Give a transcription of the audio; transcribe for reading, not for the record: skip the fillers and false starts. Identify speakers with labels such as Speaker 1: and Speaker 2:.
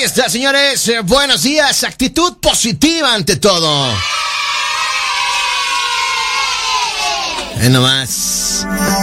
Speaker 1: está, señores. Buenos días. Actitud positiva ante todo. Nomás.